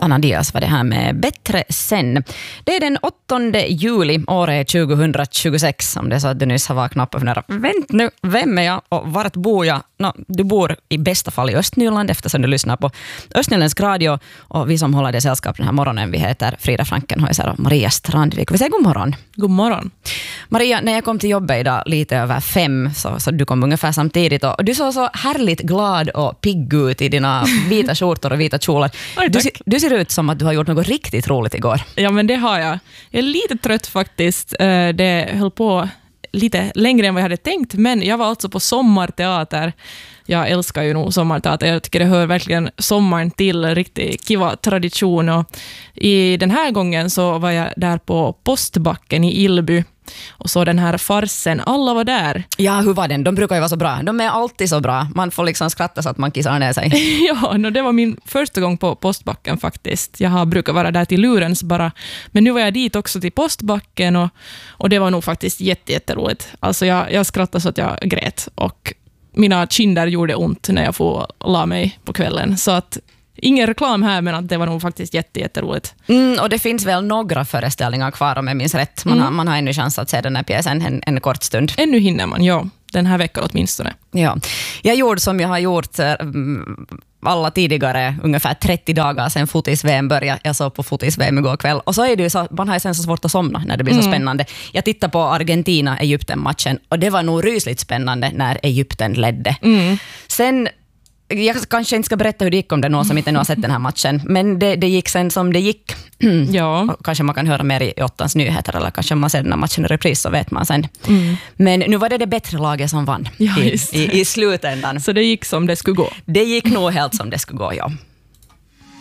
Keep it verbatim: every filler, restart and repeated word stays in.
Anna Diaz var det här med Bättre sen. Det är den åttonde juli, året tjugohundratjugosex, om det är så att du nyss har vaknat upp och funderat, vänt nu, vem är jag och vart bor jag? No, du bor i bästa fall i Östnyland eftersom du lyssnar på Östnyländsk radio, och vi som håller det sällskap den här morgonen, vi heter Frida Frankenhäuser och Maria Strandvik. Vi säger god morgon. God morgon. Maria, när jag kom till jobbet idag lite över fem, så, så du kom ungefär samtidigt, och du såg så härligt glad och pigg ut i dina vita skjortor och vita kjolar. Oj, du, du ser ut som att du har gjort något riktigt roligt igår. Ja, men det har jag. Jag är lite trött faktiskt. Det höll på lite längre än vad jag hade tänkt, men jag var alltså på sommarteater. Jag älskar ju nog sommarteater. Jag tycker det hör verkligen sommaren till, riktigt kiva tradition. Och i den här gången så var jag där på Postbacken i Ilby och så den här farsen, alla var där. Ja, hur var den? De brukar ju vara så bra. De är alltid så bra. Man får liksom skratta så att man kissar ner sig. Ja, no, det var min första gång på Postbacken faktiskt. Jag har brukar vara där till Lurens bara. Men nu var jag dit också till Postbacken och, och det var nog faktiskt jätte, jätteroligt. Alltså jag, jag skrattade så att jag grät och mina kinder gjorde ont när jag får la mig på kvällen. Så att ingen reklam här, men att det var nog faktiskt jätte, jätteroligt. Mm, och det finns väl några föreställningar kvar om jag minns rätt. Man, mm. har, man har ännu chans att se den här pjäsen en, en kort stund. Ännu hinner man, ja. Den här veckan åtminstone. Ja. Jag gjorde som jag har gjort alla tidigare, ungefär trettio dagar sedan fotis-V M började. Jag såg på fotis-V M igår kväll. Och så är det ju så, man har ju sen så svårt att somna när det blir så mm. spännande. Jag tittade på Argentina-Egypten-matchen och det var nog rysligt spännande när Egypten ledde. Mm. Sen jag kanske inte ska berätta hur det gick om det någon som inte har sett den här matchen. Men det, det gick sen som det gick. Ja. Och kanske man kan höra mer i åttans nyheter, eller kanske man ser den här matchen i repris, så vet man sen. Mm. Men nu var det det bättre laget som vann ja, i, i, i slutändan. Så det gick som det skulle gå? Det gick nog helt som det skulle gå, ja.